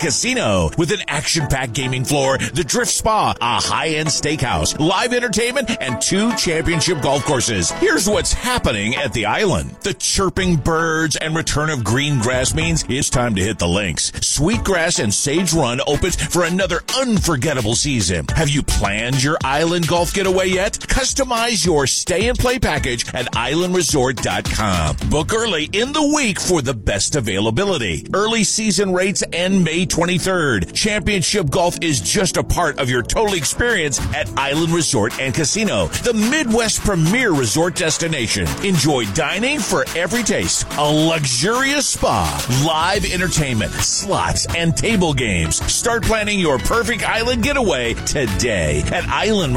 Casino. With an action-packed gaming floor, the Drift Spa, a high-end steakhouse, live entertainment, and 2 championship golf courses. Here's what's happening at the island. The chirping birds and return of green grass means it's time to hit the links. Sweetgrass and Sage Run opens for another unforgettable season. Have you planned your island golf getaway yet? Customize your stay and play package at islandresort.com. Book early in the week for the best availability. Early season rates end May 23rd. Championship golf is just a part of your total experience at Island Resort and Casino, the Midwest premier resort destination. Enjoy dining for every taste, a luxurious spa, live entertainment, slots, and table games. Start planning your perfect island getaway today at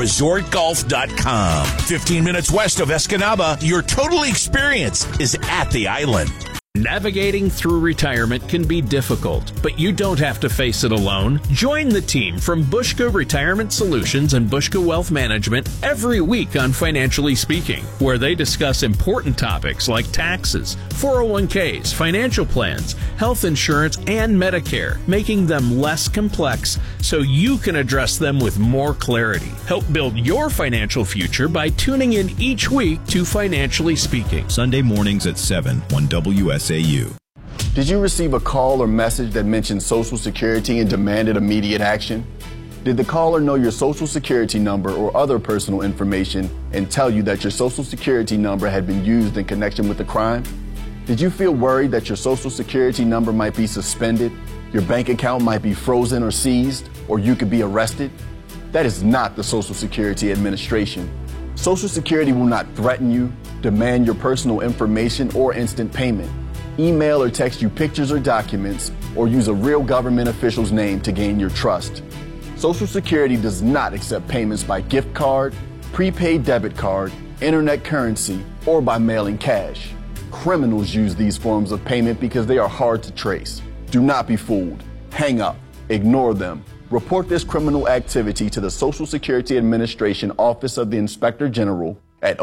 islandresortgolf.com. 15 minutes west of Escanaba, your total experience is at the island. Navigating through retirement can be difficult, but you don't have to face it alone. Join the team from Bushka Retirement Solutions and Bushka Wealth Management every week on Financially Speaking, where they discuss important topics like taxes, 401ks, financial plans, health insurance, and Medicare, making them less complex so you can address them with more clarity. Help build your financial future by tuning in each week to Financially Speaking. Sunday mornings at 7 on WSAU. Did you receive a call or message that mentioned Social Security and demanded immediate action? Did the caller know your Social Security number or other personal information and tell you that your Social Security number had been used in connection with the crime? Did you feel worried that your Social Security number might be suspended, your bank account might be frozen or seized, or you could be arrested? That is not the Social Security Administration. Social Security will not threaten you, demand your personal information, or instant payment. Email or text you pictures or documents, or use a real government official's name to gain your trust. Social Security does not accept payments by gift card, prepaid debit card, internet currency, or by mailing cash. Criminals use these forms of payment because they are hard to trace. Do not be fooled. Hang up. Ignore them. Report this criminal activity to the Social Security Administration Office of the Inspector General at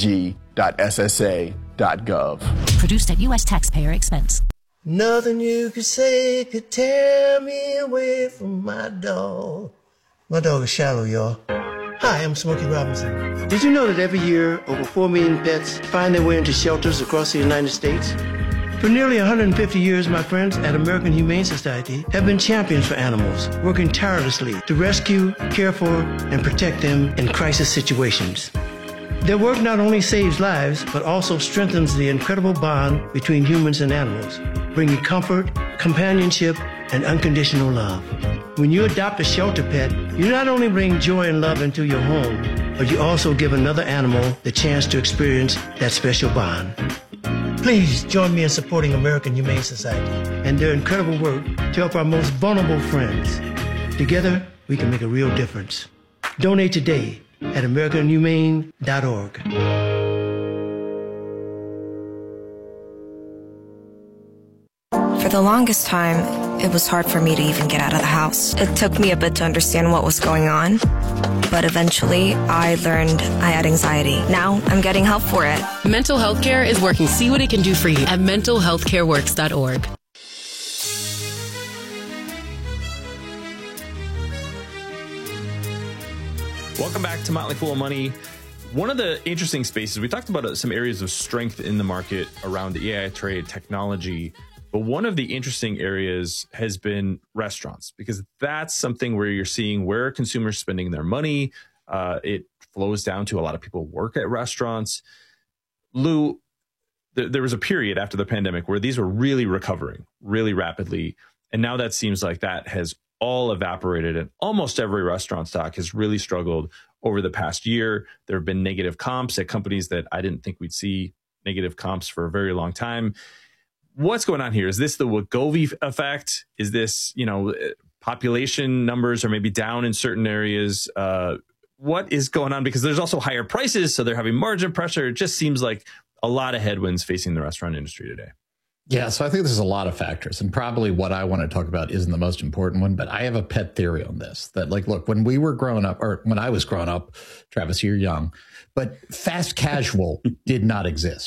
oig.ssa.gov. Produced at U.S. taxpayer expense. Nothing you could say could tear me away from my dog. My dog is Shallow, y'all. Hi, I'm Smokey Robinson. Did you know that every year over 4 million pets find their way into shelters across the United States? For nearly 150 years, my friends at American Humane Society have been champions for animals, working tirelessly to rescue, care for, and protect them in crisis situations. Their work not only saves lives, but also strengthens the incredible bond between humans and animals, bringing comfort, companionship, and unconditional love. When you adopt a shelter pet, you not only bring joy and love into your home, but you also give another animal the chance to experience that special bond. Please join me in supporting American Humane Society and their incredible work to help our most vulnerable friends. Together, we can make a real difference. Donate today at AmericanHumane.org. For the longest time, it was hard for me to even get out of the house. It took me a bit to understand what was going on, but eventually I learned I had anxiety. Now I'm getting help for it. Mental Health Care is working. See what it can do for you at mentalhealthcareworks.org. Welcome back to Motley Fool Money. One of the interesting spaces, we talked about some areas of strength in the market around the AI trade, technology, but one of the interesting areas has been restaurants, because that's something where you're seeing where consumers spending their money. It flows down to a lot of people work at restaurants. Lou, there was a period after the pandemic where these were really recovering really rapidly. And now that seems like that has all evaporated, and almost every restaurant stock has really struggled over the past year. There have been negative comps at companies that I didn't think we'd see negative comps for a very long time. What's going on here? Is this the Wegovy effect? Is this, population numbers are maybe down in certain areas? What is going on? Because there's also higher prices, so they're having margin pressure. It just seems like a lot of headwinds facing the restaurant industry today. Yeah, so I think there's a lot of factors, and probably what I want to talk about isn't the most important one, but I have a pet theory on this. That, look, when we were growing up, or when I was growing up, Travis, you're young, but fast casual did not exist.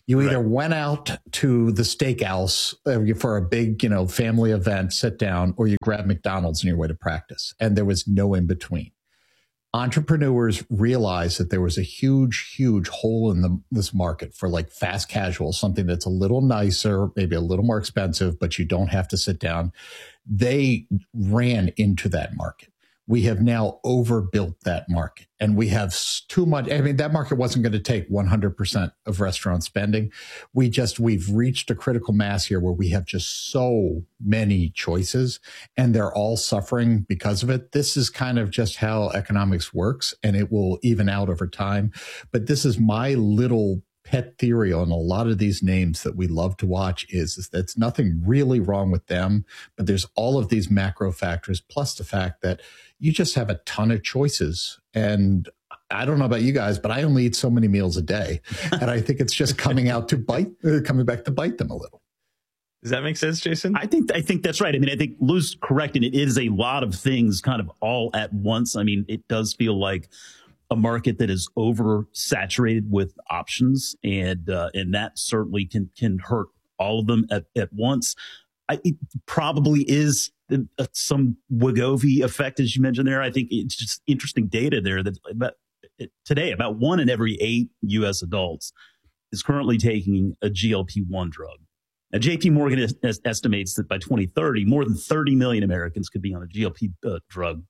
You either went out to the steakhouse for a big, family event, sit down, or you grabbed McDonald's on your way to practice. And there was no in between. Entrepreneurs realized that there was a huge, huge hole in this market for like fast casual, something that's a little nicer, maybe a little more expensive, but you don't have to sit down. They ran into that market. We have now overbuilt that market, and we have too much. I mean, that market wasn't going to take 100% of restaurant spending. We've reached a critical mass here where we have just so many choices, and they're all suffering because of it. This is kind of just how economics works, and it will even out over time. But this is my little pet theory on a lot of these names that we love to watch is that's nothing really wrong with them, but there's all of these macro factors, plus the fact that you just have a ton of choices. And I don't know about you guys, but I only eat so many meals a day. And I think it's just coming back to bite them a little. Does that make sense, Jason? I think that's right. I mean, I think Lou's correct, and it is a lot of things kind of all at once. I mean, it does feel like a market that is oversaturated with options, and that certainly can hurt all of them at once. It probably is some Wegovy effect, as you mentioned there. I think it's just interesting data there that about 1 in every 8 U.S. adults is currently taking a GLP-1 drug. Now, J.P. Morgan estimates that by 2030, more than 30 million Americans could be on a GLP drug,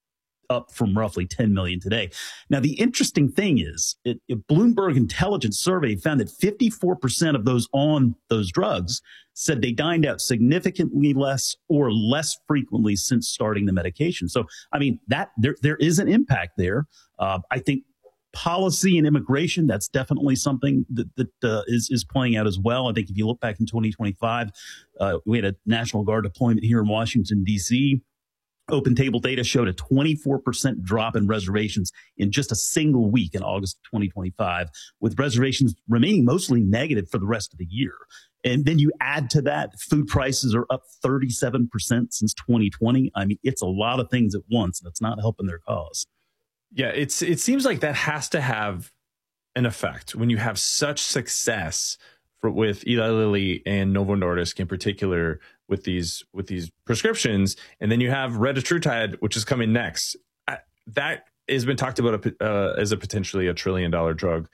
up from roughly 10 million today. Now, the interesting thing is, a Bloomberg Intelligence survey found that 54% of those on those drugs said they dined out significantly less or less frequently since starting the medication. So, I mean, that there is an impact there. I think policy and immigration, that's definitely something that is playing out as well. I think if you look back in 2025, we had a National Guard deployment here in Washington, D.C. Open Table data showed a 24% drop in reservations in just a single week in August of 2025, with reservations remaining mostly negative for the rest of the year. And then you add to that, food prices are up 37% since 2020. I mean, it's a lot of things at once, and it's not helping their cause. Yeah, it seems like that has to have an effect when you have such success with Eli Lilly and Novo Nordisk in particular with these prescriptions, and then you have retatrutide, which is coming next. That has been talked about as a potentially $1 trillion drug.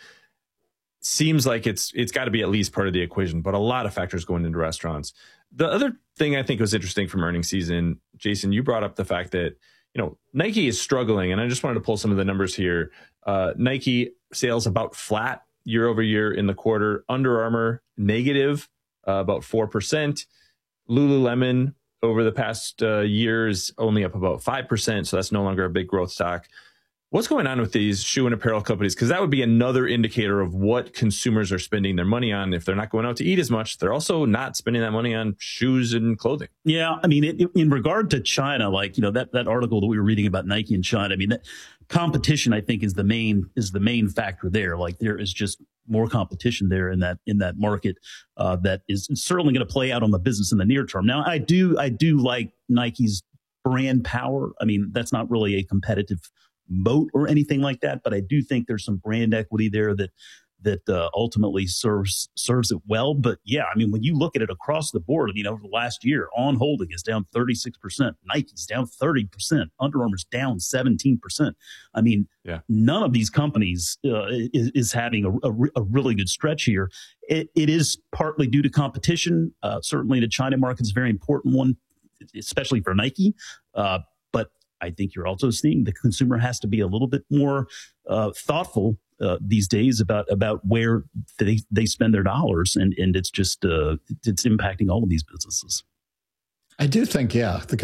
Seems like it's got to be at least part of the equation, but a lot of factors going into restaurants. The other thing I think was interesting from earnings season, Jason, you brought up the fact that Nike is struggling, and I just wanted to pull some of the numbers here. Nike sales about flat year over year in the quarter. Under Armour negative about 4%. Lululemon over the past years only up about 5%, so that's no longer a big growth stock. What's going on with these shoe and apparel companies? Because that would be another indicator of what consumers are spending their money on. If they're not going out to eat as much, they're also not spending that money on shoes and clothing. Yeah, I mean, in regard to China, like that article that we were reading about Nike in China, I mean, that competition, I think, is the main factor there. Like, there is just more competition there in that market that is certainly going to play out on the business in the near term. Now, I do like Nike's brand power. I mean, that's not really a competitive moat or anything like that, but I do think there's some brand equity there that ultimately serves it well. But yeah, I mean, when you look at it across the board, over the last year, On Holding is down 36%, Nike's down 30%, Under Armour's down 17%. I mean, None of these companies is having a really good stretch here. It is partly due to competition. Certainly the China market is a very important one, especially for Nike. But I think you're also seeing the consumer has to be a little bit more thoughtful these days about where they spend their dollars, and it's just it's impacting all of these businesses. I do think, the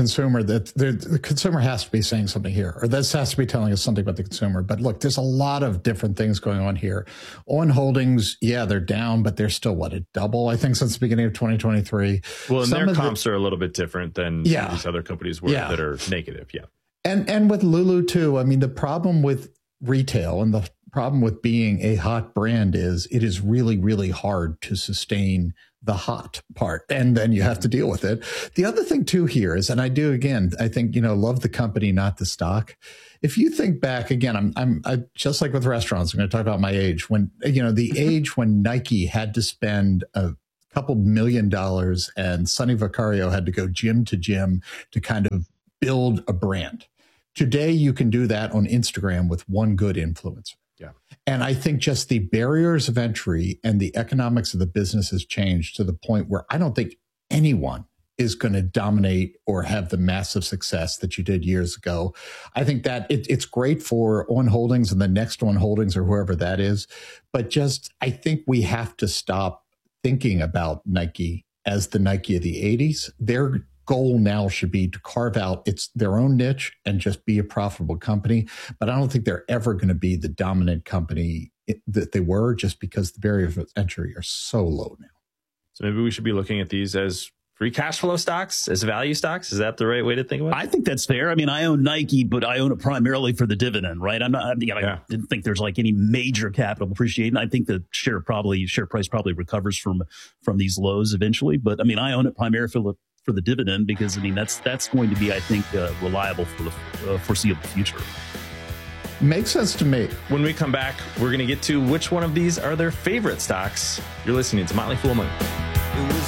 consumer has to be saying something here, or this has to be telling us something about the consumer. But look, there's a lot of different things going on here. On Holdings, they're down, but they're still a double, I think, since the beginning of 2023. Well, and their comps are a little bit different than these other companies that are negative. Yeah. And with Lulu too, I mean, the problem with retail and problem with being a hot brand is it is really, really hard to sustain the hot part, and then you have to deal with it. The other thing too here is, and I do again, I think, love the company, not the stock. If you think back again, I'm just like with restaurants, I'm going to talk about my age when, the age when Nike had to spend a couple $1 million and Sonny Vaccaro had to go gym to gym to kind of build a brand. Today, you can do that on Instagram with one good influencer. Yeah. And I think just the barriers of entry and the economics of the business has changed to the point where I don't think anyone is going to dominate or have the massive success that you did years ago. I think that it's great for On Holdings and the next On Holdings or whoever that is. But I think we have to stop thinking about Nike as the Nike of the 80s. Their goal now should be to carve out their own niche and just be a profitable company. But I don't think they're ever going to be the dominant company that they were, just because the barriers of entry are so low now. So maybe we should be looking at these as free cash flow stocks, as value stocks. Is that the right way to think about it? I think that's fair. I mean, I own Nike, but I own it primarily for the dividend, right? I didn't think there's like any major capital appreciation. I think the share price probably recovers from these lows eventually. But I mean, I own it primarily for the dividend, because I mean that's going to be, I think, reliable for the foreseeable future. Makes sense to me. When we come back, we're going to get to which one of these are their favorite stocks. You're listening to Motley Fool Money. It was